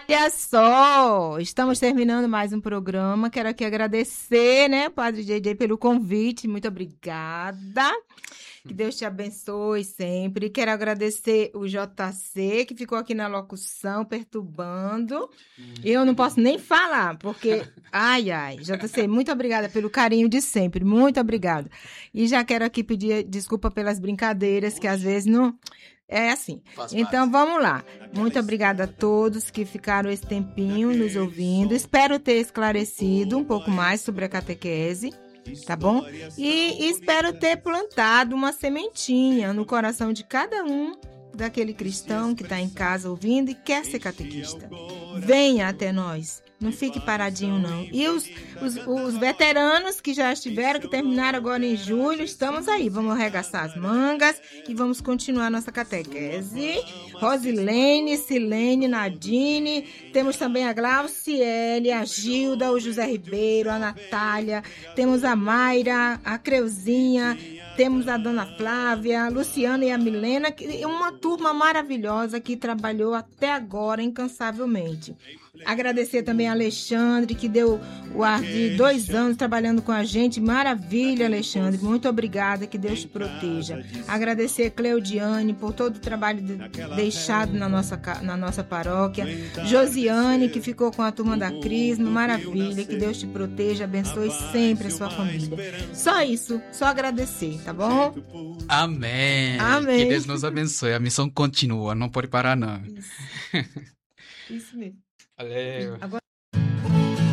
Olha só, estamos terminando mais um programa. Quero aqui agradecer, né, Padre JJ, pelo convite. Muito obrigada. Que Deus te abençoe sempre. Quero agradecer o JC, que ficou aqui na locução, perturbando. Eu não posso nem falar, porque... Ai, JC, muito obrigada pelo carinho de sempre. Muito obrigada. E já quero aqui pedir desculpa pelas brincadeiras, que às vezes não... É assim. Então, vamos lá. Muito obrigada a todos que ficaram esse tempinho nos ouvindo. Espero ter esclarecido um pouco mais sobre a catequese, tá bom? E espero ter plantado uma sementinha no coração de cada um daquele cristão que está em casa ouvindo e quer ser catequista. Venha até nós. Não fique paradinho, não. E os veteranos que já estiveram, que terminaram agora em julho, estamos aí. Vamos arregaçar as mangas e vamos continuar nossa catequese. Rosilene, Silene, Nadine. Temos também a Glauciele, a Gilda, o José Ribeiro, a Natália. Temos a Mayra, a Creuzinha. Temos a Dona Flávia, a Luciana e a Milena. Uma turma maravilhosa que trabalhou até agora incansavelmente. Agradecer também a Alexandre, que deu o ar de 2 anos trabalhando com a gente. Maravilha, Alexandre. Muito obrigada. Que Deus te proteja. Agradecer a Cleudiane por todo o trabalho deixado na nossa paróquia. Josiane, que ficou com a turma da Crisma. Maravilha. Que Deus te proteja. Abençoe sempre a sua família. Só isso. Só agradecer, tá bom? Amém. Amém. Que Deus nos abençoe. A missão continua. Não pode parar, não. Isso mesmo. Valeu. Agora